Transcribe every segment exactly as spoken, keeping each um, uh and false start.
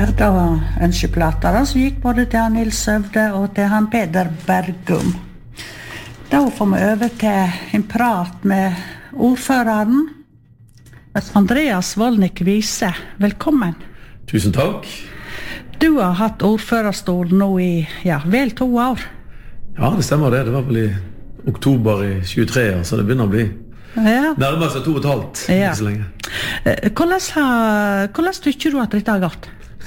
her, da ønskeplater som gikk både til han Nils Søvde og til han Peder Bergum. Da får vi over til en prat med ordføreren, Andreas Vollnik Wiese. Velkommen. Tusen takk. Du har hatt ordførerstol nå i, ja, vel to år. Ja, det stemmer det. Det var vel i oktober i tjuetre, så det begynner å bli ja. nærmere seg to og et halvt, ja. Ikke så lenge. Hvordan, har, hvordan tykker du at dette har gått?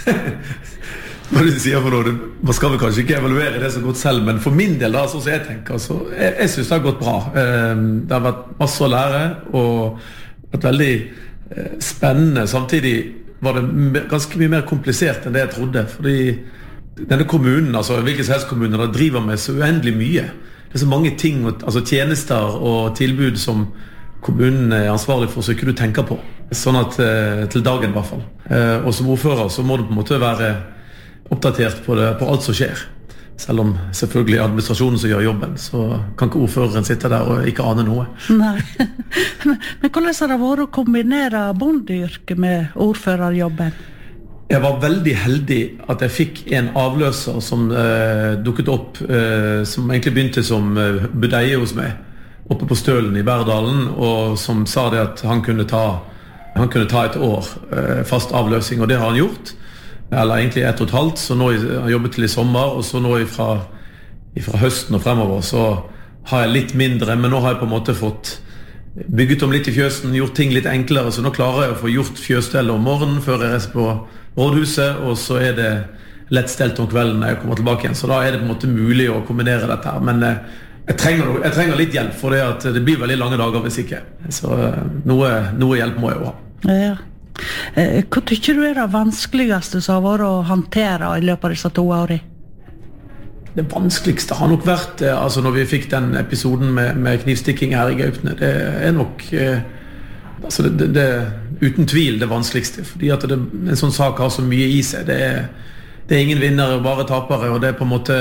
Hva du sier for noe, man skal vel kanskje ikke evaluere det så godt selv, men for min del da, sånn som jeg tenker, så jeg, jeg synes det har gått bra. Det har vært masse å lære, og vært veldig spennende. Samtidig var det ganske mye mer komplisert enn det jeg trodde, fordi denne kommunen, altså hvilken som helst kommune, da driver med så uendelig mye. Det er så mange ting, altså tjenester og tilbud som kommunen er ansvarlig for, så ikke du tenker på. Sånn at, til dagen i hvert fall. Og som ordfører så må du på en måte være oppdatert på, det, på alt som skjer. Selv om selvfølgelig administrasjonen som gjør jobben, så kan ikke ordføreren sitte der og ikke ane noe. Nei. Men, men hvordan har det vært å kombinere bondeyrket med ordførerjobben? Jeg var veldig heldig at jeg fikk en avløser som eh, dukket opp, eh, som egentlig begynte som eh, budeie hos meg, oppe på Stølen i Bærdalen, og som sa det at han kunne ta, han kunne ta et år eh, fast avløsing, og det har han gjort. Eller egentlig ett og et halvt, så nå har jeg jobbet til i sommer, og så nå fra, fra høsten og fremover, så har jeg litt mindre, men nå har jeg på en måte fått bygget om litt i fjøsen, gjort ting litt enklere, så nå klarer jeg å få gjort fjøsstellet om morgenen før jeg reiser på rådhuset, og så er det lettstelt om kvelden når jeg kommer tilbake igjen, så da er det på en måte mulig å kombinere dette her, men jeg trenger, jeg trenger litt hjelp, for det, at det blir veldig lange dager hvis ikke, så noe, noe hjelp må jeg jo ha. Ja. Hva tykker du er det vanskeligste som har vært å håndtere i løpet av disse to årene? Det vanskeligste har nok vært, altså når vi fikk den episoden med, med knivstikking her i Gaupne, det er nok altså det, det, det, uten tvil det vanskeligste, fordi at det, en sånn sak har så mye i seg. Det er, det er ingen vinnere, bare tapere, og det er på en måte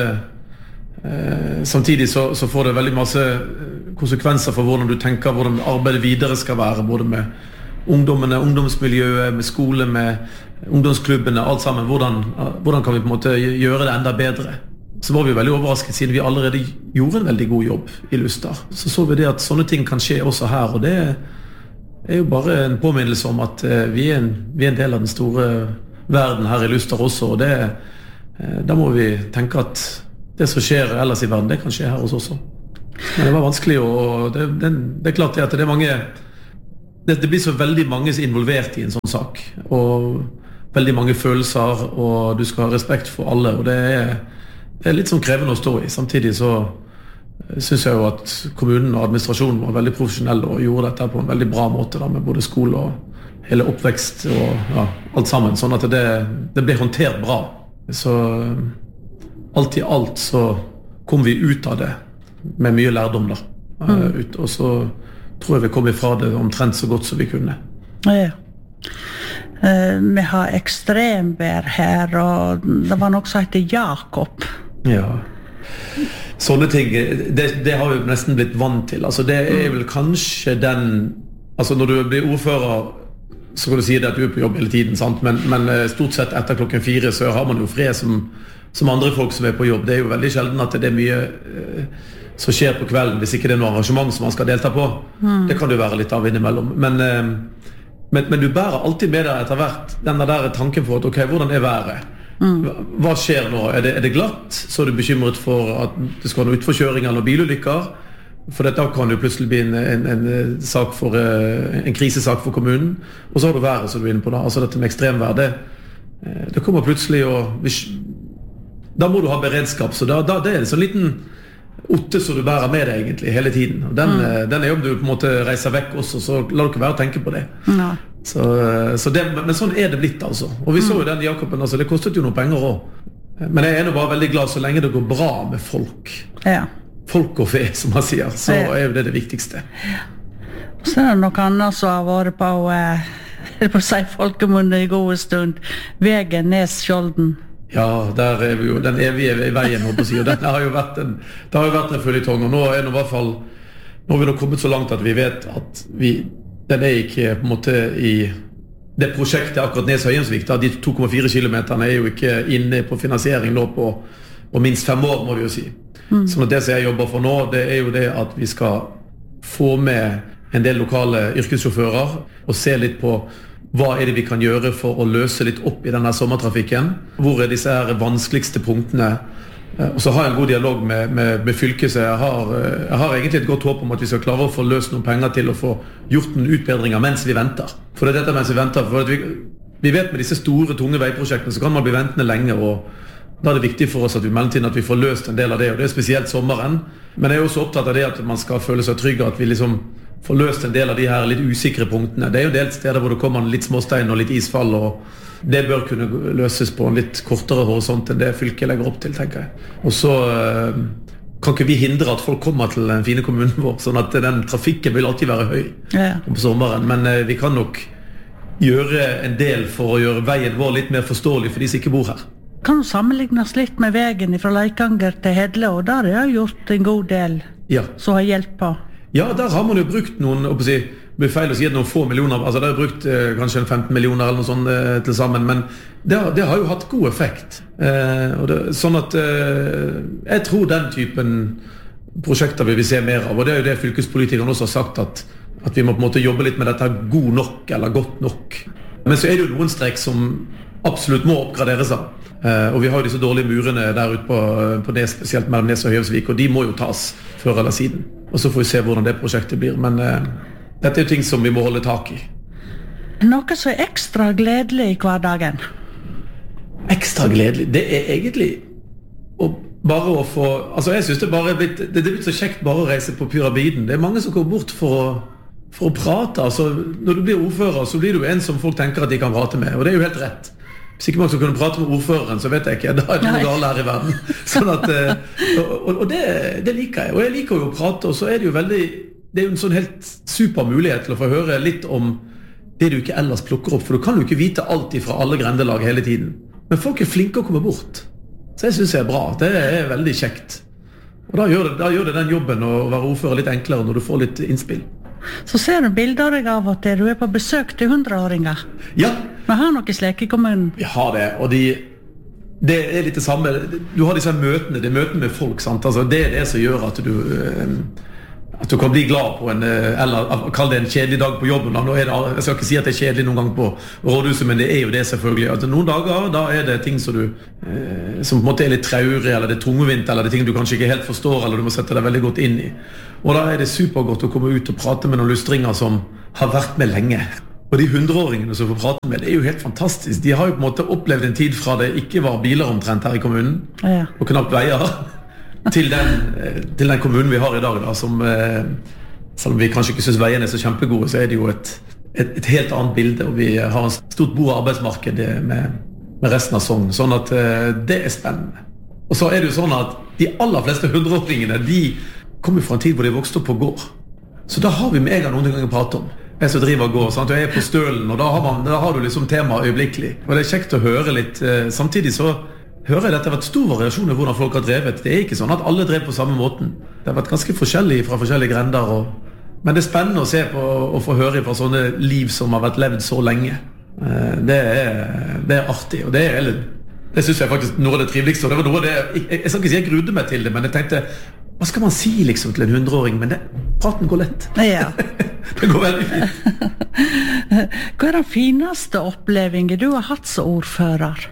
eh, samtidig så, så får det veldig masse konsekvenser for hvordan du tenker, hvordan arbeidet videre skal være, både med ungdommene, ungdomsmiljøet, med skole, med ungdomsklubbene, alt sammen. Hvordan, hvordan kan vi på en måte gjøre det enda bedre? Så var vi veldig overrasket siden vi allerede gjorde en veldig god jobb i Luster. Så så vi det at sånne ting kan skje også her, og det er jo bare en påminnelse om at vi er en, vi er en del av den store verden her i Luster også, og det, da må vi tenke at det som skjer ellers i verden, det kan skje her hos oss også. Men det var vanskelig, og det, det, det er klart at det er mange, det, det blir så veldig mange involvert i en sånn sak, og veldig mange følelser, og du skal ha respekt for alle, og det er Det er litt sånn krevende å stå i. Samtidig så synes jeg jo at kommunen og administrasjonen var veldig profesjonelle og gjorde dette på en veldig bra måte da, med både skole og hele oppvekst og ja, alt sammen, sånn at det, det ble håndtert bra. Så alt i alt så kom vi ut av det med mye lærdom da. Mm. Ut, og så tror jeg vi kom ifra det omtrent så godt som vi kunne. Ja. Uh, vi har ekstremvær her, og det var noe som heter Jakob. Ja, sånne ting, det, det har vi nesten blitt vant til. Altså det er vel kanskje den, altså når du blir ordfører, så kan du si det at du er på jobb hele tiden, sant? Men, men stort sett etter klokken fire så har man jo fred som, som andre folk som er på jobb. Det er jo veldig sjelden at det er mye uh, som skjer på kvelden, hvis ikke det er noe arrangement som man skal delta på. Mm. Det kan jo være litt av innimellom. Men, uh, men, men du bærer alltid med deg etter hvert denne der tanken for at, ok, hvordan er været? Mm. Hva skjer nå? Er det, er det glatt? Så er du bekymret for at det skal være utforkjøring eller bilulykker? For dette kan jo plutselig bli en, en, en, sak for, en krisesak for kommunen. Og så har du været som du er inne på da. Altså dette med ekstremvær, det, det kommer plutselig og da må du ha beredskap. Så da, da det er en sånn liten otte som du bærer med deg egentlig hele tiden. Og den, mm. den er jo om du på en måte reiser vekk også, så la du ikke være å tenke på det. Ja. Så, så det, men sånn er det blitt altså. Og vi så jo den Jakoben, altså, det kostet jo noen penger også. Men jeg er nå bare veldig glad så lenge det går bra med folk. Ja. Folk og fe, som man sier. Så ja. Er jo det det viktigste. Ja. Så er det noe annet som har vært på, eh, på å si folkemunne i gode stund. Vegen Nes-Skjolden. Ja, der er vi jo den evige veien, håper jeg å si. Og den har jo vært en, det har jo vært en føljetong, og nå er det i hvert fall, nå har vi nå kommet så langt at vi vet at vi den er ikke på en måte i det prosjektet akkurat Nes-Høyensvik, da, de to komma fire kilometerne er jo ikke inne på finansiering nå på, på minst fem år, må vi jo si. Mm. Så det som jeg jobber for nå, det er jo det at vi skal få med en del lokale yrkessjåfører og se litt på hva er det vi kan gjøre for å løse litt opp i denne sommertrafikken. Hvor er disse her vanskeligste punktene? Og så har jeg en god dialog med, med, med fylket, så jeg har, jeg har egentlig et godt håp om at vi skal klare å få løst noen penger til å få gjort noen utbedringer mens vi venter. For det er dette mens vi venter. For vi, vi vet med disse store, tunge veiprosjektene så kan man bli ventende lenge, og da er det viktig for oss at vi mellomtiden at vi får løst en del av det, og det er spesielt sommeren. Men jeg er også opptatt av det at man skal føle seg trygg, at vi liksom får løst en del av de her litt usikre punktene. Det er jo en del steder hvor det kommer litt småstein og litt isfall, og det bør kunne løses på en litt kortere horisont enn det fylket legger opp til, tenker jeg. Og så øh, kan ikke vi hindre at folk kommer til den fine kommunen vår, sånn at den trafikken vil alltid være høy ja. På sommeren. Men øh, vi kan nok gjøre en del for å gjøre veien vår litt mer forståelig for de som ikke bor her. Kan du sammenlignes litt med veien fra Leikanger til Hedle, og der har jeg gjort en god del ja. Så har hjelp på. Ja, der har man jo brukt noen, å si, det blir feil å si noen få millioner, altså der har brukt eh, kanskje femten millioner eller noe sånt eh, til sammen, men det har, det har jo hatt god effekt. Eh, og det, sånn at eh, jeg tror den typen prosjekter vil vi se mer av, og det er jo det fylkespolitikerne også har sagt, at, at vi må på en måte jobbe litt med dette god nok eller godt nok. Men så er det jo noen strekk som absolutt må oppgraderes av. Uh, og vi har jo disse dårlige murene der ute på, på Nes, spesielt mellom Nes og Høyensvik, og de må jo tas før eller siden. Og så får vi se hvordan det prosjektet blir. Men uh, dette er jo ting som vi må holde tak i. Noe som er ekstra gledelig i hverdagen? Ekstra gledelig? Det er egentlig å bare å få... Altså jeg synes det bare er blitt, det er blitt så kjekt bare å reise på pyramiden. Det er mange som går bort for å, for å prate. Altså, når du blir ordfører, så blir du en som folk tenker at de kan prate med, og det er jo helt rett. Hvis ikke man skal kunne prate med ordføreren, så vet jeg ikke, da er det noe galt her i verden. Sånn at, og og det, det liker jeg, og jeg liker jo å prate, og så er det jo veldig, det er jo en sånn helt super mulighet til å få høre litt om det du ikke ellers plukker opp, for du kan jo ikke vite alt fra alle grendelag hele tiden. Men folk er flinke å komme bort, så jeg synes det er bra, det er veldig kjekt. Og da gjør det, da gjør det den jobben å være ordfører litt enklere når du får litt innspill. Så ser du bilder av at du er på besøk til hundreåringer. Ja. Vi har noe slik i kommunen. Vi har det, og de, det er litt det samme. Du har disse møtene, det er møtene med folk, sant? Altså, det er det som gjør at du, at du kan bli glad på en, eller kall det en kjedelig dag på jobben. Nå er det, jeg skal ikke si at det er kjedelig noen gang på rådhuset, men det er jo det selvfølgelig. At noen dager, da er det ting som du, som på en måte er litt traurig, eller det er tungvint, eller det er ting du kanskje ikke helt forstår, eller du må sette deg veldig godt inn i. Og da er det supergodt å komme ut og prate med noen lustringer som har vært med lenge. Og de hundreåringene som får prate med, det er jo helt fantastisk. De har jo på en måte opplevd en tid fra det ikke var biler omtrent her i kommunen, ja. Og knapt veier, til den, til den kommunen vi har i dag, da, som, selv om vi kanskje ikke synes veiene er så kjempegode, så er det jo et, et, et helt annet bilde, og vi har en stort bo- og arbeidsmarked med, med resten av Sogn, sånn at det er spennende. Og så er det jo sånn at de aller fleste hundreåringene, de kommer fra en tid hvor de vokste opp på gård. Så da har vi med en gang noen ganger å prate om. Jeg som driver gård, sant? Og jeg er på stølen, og da har, man, da har du liksom tema øyeblikkelig. Og det er kjekt å høre litt. Samtidig så hører jeg at det har vært stor variasjon i hvordan folk har drevet. Det er ikke sånn at alle drev på samme måten. Det har vært ganske forskjellig fra forskjellige grender. Og... Men det er spennende å se på og få høre fra sånne liv som har vært levd så lenge. Det er, det er artig, og det er... Det synes jeg faktisk noe av det triveligste. Og det var noe av det... Jeg, jeg, jeg skal ikke si jeg grudde meg til det, men jeg tenkte... Hva skal man si liksom til en hundreåring? Men det, praten går lett. Ja. Det går veldig fint. Hva er den fineste opplevingen du har hatt som ordfører?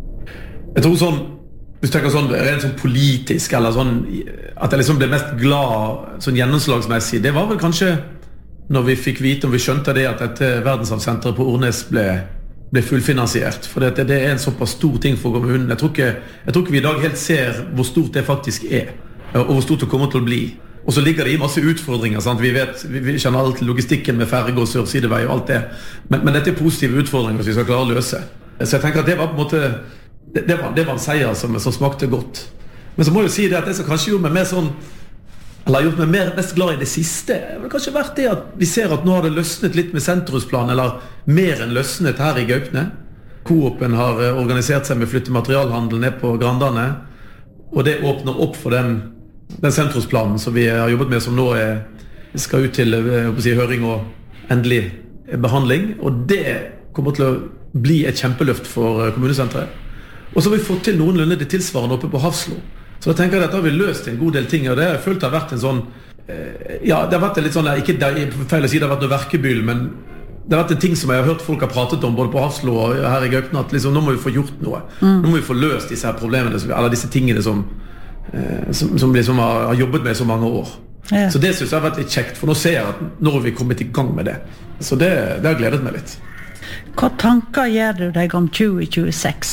Jeg tror sånn, hvis du tenker sånn, rent sånn politisk, eller sånn, at jeg liksom ble mest glad sånn gjennomslagsmessig, det var vel kanskje når vi fikk vite, om vi skjønte det, at dette verdensarvsenteret på Ornes ble, ble fullfinansiert. For det, det er en såpass stor ting for kommunen. Jeg tror, ikke, jeg tror ikke vi i dag helt ser hvor stort det faktisk er. Og hvor stort det kommer til å bli. Og så ligger det i masse utfordringer, sant? Vi vet, vi, vi kjenner alt logistikken med ferge og sørsidevei og alt det. Men, men dette er positive utfordringer som vi skal klare å løse. Så jeg tenker at det var på en måte, det, det, var, det var en seier som, som smakte godt. Men så må jeg si det at det som kanskje gjorde meg mer sånn, eller gjort meg mer mest glad i det siste, det har kanskje vært det at vi ser at nå har det løsnet litt med sentrusplan, eller mer enn løsnet her i Gaupne. Coopen har organisert seg med flytte materialhandel ned på Grandane, og det åpner opp for den den sentrumsplanen som vi har jobbet med, som nå er, skal ut til si, høring og endelig behandling, og det kommer til å bli et kjempeløft for kommunesenteret. Og så har vi fått til noenlunde det tilsvarende oppe på Hafslo. Så da tenker jeg at da har vi løst en god del ting, og det har jeg følt har vært en sånn, ja, det har vært en litt sånn, ikke feil å si det har vært noe verkebyll, men det har vært en ting som jeg har hørt folk har pratet om, både på Hafslo og her i Gaupne, at liksom, nå må vi få gjort noe. Mm. Nå må vi få løst disse her problemene, eller disse tingene som, som, som liksom har, har jobbet med så mange år. Ja. Så det synes jeg har vært litt kjekt, for nå ser jeg at nå har vi kommet i gang med det. Så det, det har gledet meg litt. Hva tanker gjør du deg om tjue tjueseks?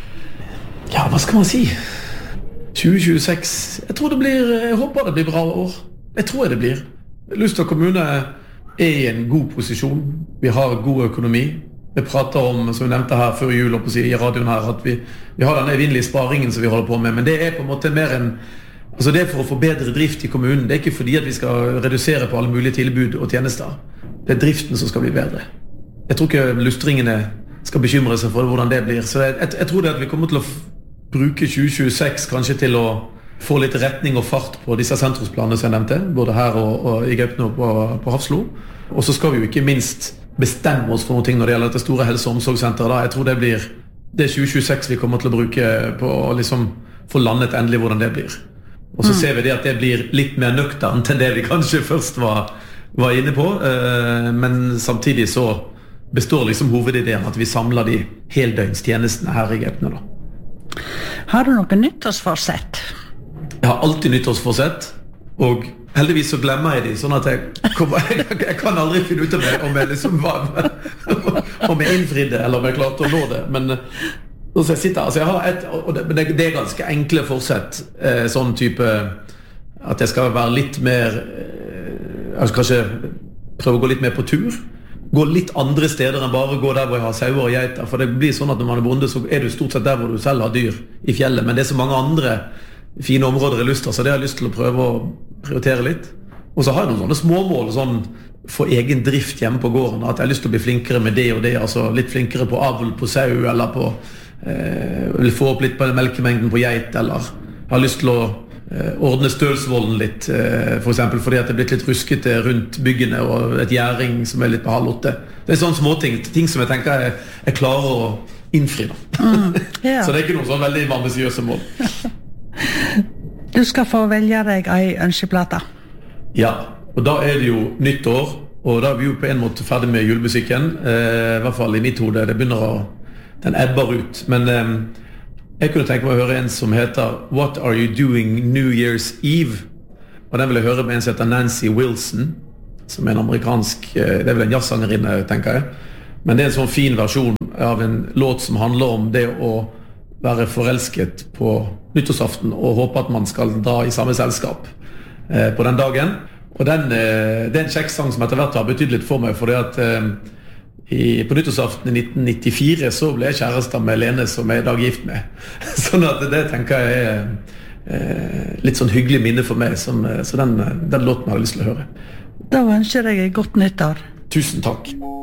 Ja, hva skal man si? tjue tjueseks, jeg tror det blir, jeg håper det blir bra år. Jeg tror det blir. Luster kommune er i en god posisjon. Vi har god økonomi. Vi prater om, som vi nevnte her før jul, og på i radioen her, at vi, vi har denne evinnelige sparingen som vi holder på med, men det er på en måte mer en altså det er for å få bedre drift i kommunen. Det er ikke fordi at vi skal redusere på alle mulige tilbud og tjenester. Det er driften som skal bli bedre. Jeg tror ikke lustringene skal bekymre seg for hvordan det blir. Så jeg, jeg, jeg tror det at vi kommer til å bruke tjue tjueseks kanskje til å få litt retning og fart på disse sentrumsplanene som jeg nevnte, både her og, og i Gaupne og på, på Hafslo. Og så skal vi jo ikke minst bestemme oss for noen ting når det gjelder dette store helse- og omsorgssenteret. Jeg tror det blir det tjue tjueseks vi kommer til å bruke på å liksom få landet endelig hvordan det blir. Og så ser vi det at det blir litt mer nøkternt enn det vi kanskje først var, var inne på, men samtidig så består liksom hovedideen at vi samler de heldøgnstjenestene her i Gaupne da. Har du noe nyttårsforsett? Jeg har alltid nyttårsforsett, og heldigvis så glemmer jeg de, sånn at jeg, kommer, jeg, jeg kan aldri finne ut av det om jeg liksom var, om jeg innfridde eller om jeg klarte å nå det, men så jeg sitter, altså jeg har et, og det, det, det er ganske enkle forsett, eh, sånn type at jeg skal være litt mer, eh, jeg skal kanskje prøve å gå litt mer på tur, gå litt andre steder enn bare gå der hvor jeg har sauer og geiter, for det blir sånn at når man er bonde så er du stort sett der hvor du selv har dyr i fjellet, men det er så mange andre fine områder i Luster, så det har jeg lyst til å prøve å prioritere litt. Og så har jeg noen sånne småmål sånn, for egen drift hjemme på gården, at jeg har lyst til å bli flinkere med det og det, altså litt flinkere på avl på sau, eller på eh, vil få opp litt på melkemengden på geit, eller har lyst til å eh, ordne stølsvolden litt, eh, for eksempel fordi at det er blitt litt ruskete rundt byggene, og et gjæring som er litt på halv åtte. Det er sånne små ting, ting som jeg tenker jeg, jeg klarer å innfri da. Mm, yeah. Så det er ikke noen sånn veldig ambisiøse mål. Du skal få velge deg ei ønskeplate. Ja, og da er det jo nytt år, og da er vi jo på en måte ferdig med julemusikken, eh, i hvert fall i mitt hode, det begynner å, den ebber ut, men eh, jeg kunne tenke meg å høre en som heter What Are You Doing New Year's Eve? Og den vil jeg høre med en som heter Nancy Wilson, som er en amerikansk, eh, det er vel en jazzsangerinne, tenker jeg, men det er en sånn fin versjon av en låt som handler om det å være forelsket på nyttårsaften og håpe at man skal dra i samme selskap eh, på den dagen. Og den, eh, det er en kjekksang som etter hvert har betydd litt for meg, fordi at eh, i, på nyttårsaften i nitten nittifire så ble jeg kjærester med Lene som jeg er i dag gift med. Sånn at det tenker jeg er eh, litt sånn hyggelig minne for meg, som, så den, den låten har jeg lyst til å høre. Da ønsker jeg et godt nyttår. Tusen takk.